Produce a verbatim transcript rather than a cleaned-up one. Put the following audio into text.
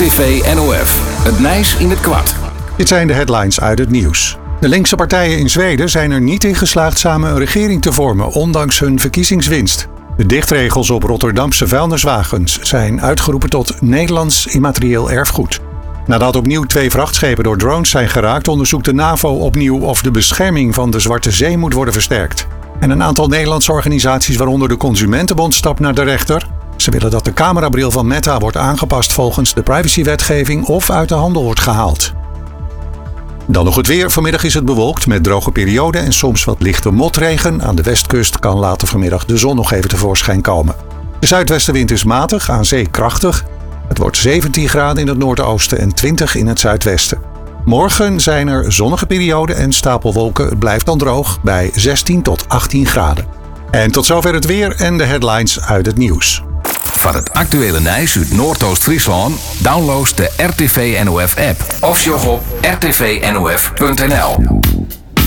R T V N O F. Het Nijs in het kwart. Dit zijn de headlines uit het nieuws. De linkse partijen in Zweden zijn er niet in geslaagd samen een regering te vormen, ondanks hun verkiezingswinst. De dichtregels op Rotterdamse vuilniswagens zijn uitgeroepen tot Nederlands immaterieel erfgoed. Nadat opnieuw twee vrachtschepen door drones zijn geraakt, onderzoekt de NAVO opnieuw of de bescherming van de Zwarte Zee moet worden versterkt. En een aantal Nederlandse organisaties, waaronder de Consumentenbond, stapt naar de rechter. Ze willen dat de camerabril van Meta wordt aangepast volgens de privacywetgeving of uit de handel wordt gehaald. Dan nog het weer. Vanmiddag is het bewolkt met droge perioden en soms wat lichte motregen. Aan de westkust kan later vanmiddag de zon nog even tevoorschijn komen. De zuidwestenwind is matig, aan zee krachtig. Het wordt zeventien graden in het noordoosten en twintig in het zuidwesten. Morgen zijn er zonnige perioden en stapelwolken. Het blijft dan droog bij zestien tot achttien graden. En tot zover het weer en de headlines uit het nieuws. Van het actuele Nijs uit Noordoost-Friesland download de R T V N O F app of sjog op r t v n o f punt n l.